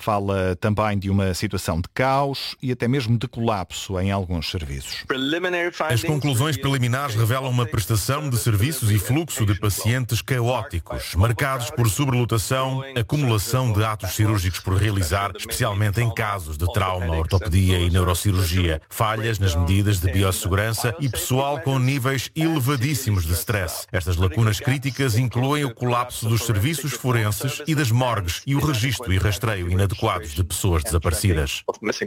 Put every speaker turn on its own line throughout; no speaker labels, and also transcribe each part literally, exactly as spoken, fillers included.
Fala também de uma situação de caos e até mesmo de colapso em alguns serviços.
As conclusões preliminares revelam uma prestação de serviços e fluxo de pacientes caóticos, marcados por sobrelotação, acumulação de atos cirúrgicos por realizar, especialmente em casos de trauma, ortopedia e neurocirurgia, falhas nas medidas de biossegurança e pessoal com níveis elevadíssimos de stress. Estas lacunas críticas incluem o colapso dos serviços forenses e das morgues e o registro e rastreio inadequados de pessoas desaparecidas.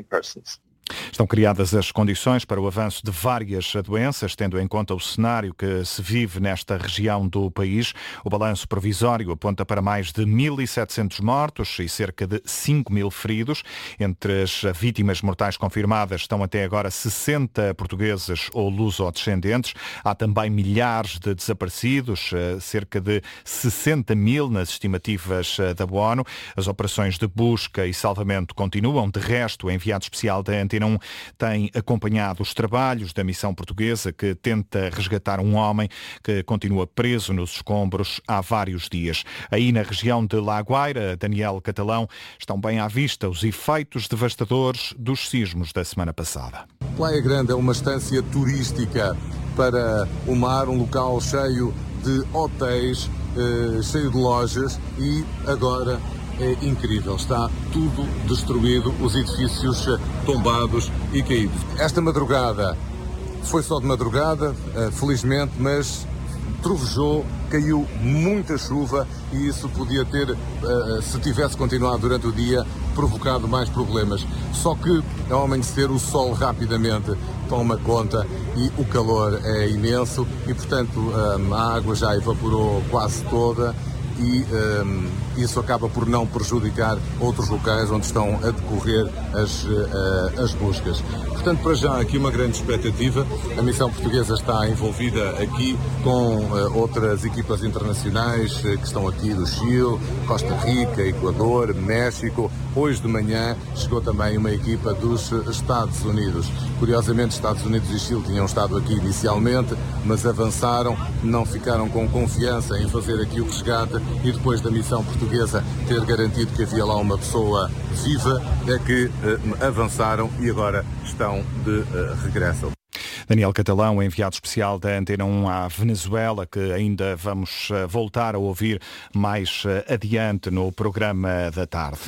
Estão criadas as condições para o avanço de várias doenças, tendo em conta o cenário que se vive nesta região do país. O balanço provisório aponta para mais de mil e setecentos mortos e cerca de cinco mil feridos. Entre as vítimas mortais confirmadas estão até agora sessenta portugueses ou luso-descendentes. Há também milhares de desaparecidos, cerca de sessenta mil nas estimativas da ONU. As operações de busca e salvamento continuam. De resto, o enviado especial da Antena um tem acompanhado os trabalhos da missão portuguesa que tenta resgatar um homem que continua preso nos escombros há vários dias. Aí na região de Lagoaira, Daniel Catalão, estão bem à vista os efeitos devastadores dos sismos da semana passada.
Praia Grande é uma estância turística para o mar, um local cheio de hotéis, eh, cheio de lojas e agora é incrível, está tudo destruído, os edifícios tombados e caídos. Esta madrugada foi só de madrugada, felizmente, mas trovejou, caiu muita chuva e isso podia ter, se tivesse continuado durante o dia, provocado mais problemas. Só que ao amanhecer o sol rapidamente toma conta e o calor é imenso e, portanto, a água já evaporou quase toda. E um, isso acaba por não prejudicar outros locais onde estão a decorrer as, uh, as buscas. Portanto, para já aqui uma grande expectativa. A missão portuguesa está envolvida aqui com uh, outras equipas internacionais uh, que estão aqui do Chile, Costa Rica, Equador, México. Hoje de manhã chegou também uma equipa dos Estados Unidos. Curiosamente, Estados Unidos e Chile tinham estado aqui inicialmente, mas avançaram, não ficaram com confiança em fazer aqui o resgate e depois da missão portuguesa ter garantido que havia lá uma pessoa viva, é que uh, avançaram e agora estão de uh, regresso.
Daniel Catalão, enviado especial da Antena um à Venezuela, que ainda vamos uh, voltar a ouvir mais uh, adiante no programa da tarde.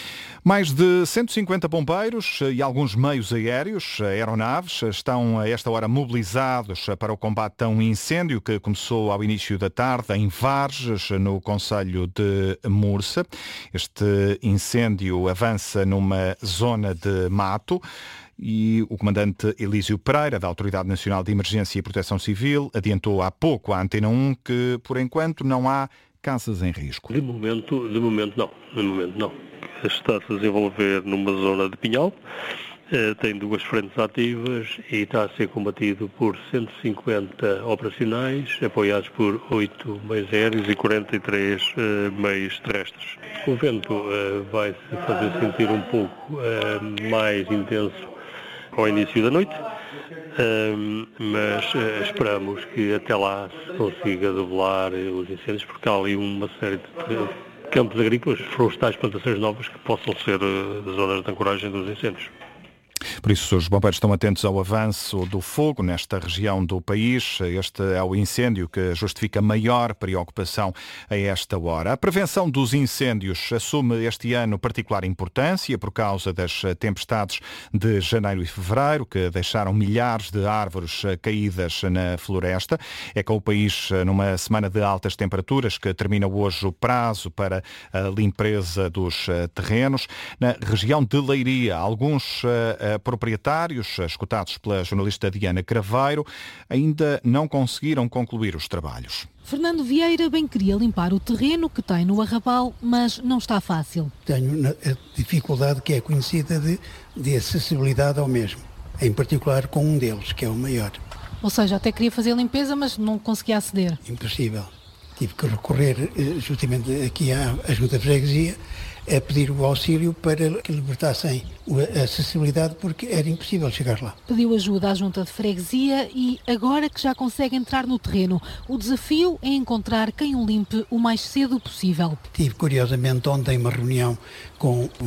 Mais de cento e cinquenta bombeiros e alguns meios aéreos, aeronaves, estão a esta hora mobilizados para o combate a um incêndio que começou ao início da tarde em Varges, no concelho de Mursa. Este incêndio avança numa zona de mato. E o comandante Elísio Pereira, da Autoridade Nacional de Emergência e Proteção Civil, adiantou há pouco à Antena um que, por enquanto, não há casas em risco.
De momento, de momento não. De momento não. Está-se a desenvolver numa zona de pinhal, eh, tem duas frentes ativas e está a ser combatido por cento e cinquenta operacionais, apoiados por oito meios aéreos e quarenta e três eh, meios terrestres. O vento eh, vai se fazer sentir um pouco eh, mais intenso ao início da noite, eh, mas eh, esperamos que até lá se consiga debelar os incêndios, porque há ali uma série de campos agrícolas, florestais, plantações novas que possam ser uh, zonas de ancoragem dos incêndios.
Por isso, os bombeiros estão atentos ao avanço do fogo nesta região do país. Este é o incêndio que justifica maior preocupação a esta hora. A prevenção dos incêndios assume este ano particular importância por causa das tempestades de janeiro e fevereiro, que deixaram milhares de árvores caídas na floresta. É com o país numa semana de altas temperaturas que termina hoje o prazo para a limpeza dos terrenos. Na região de Leiria, alguns proprietários, escutados pela jornalista Diana Craveiro, ainda não conseguiram concluir os trabalhos.
Fernando Vieira bem queria limpar o terreno que tem no arrabal, mas não está fácil.
Tenho a dificuldade que é conhecida de, de acessibilidade ao mesmo, em particular com um deles, que é o maior.
Ou seja, até queria fazer a limpeza, mas não conseguia aceder.
Impossível. Tive que recorrer justamente aqui à, à Junta de Freguesia a pedir o auxílio para que libertassem a acessibilidade, porque era impossível chegar lá.
Pediu ajuda à Junta de Freguesia e agora que já consegue entrar no terreno, o desafio é encontrar quem o limpe o mais cedo possível.
Tive, curiosamente, ontem uma reunião com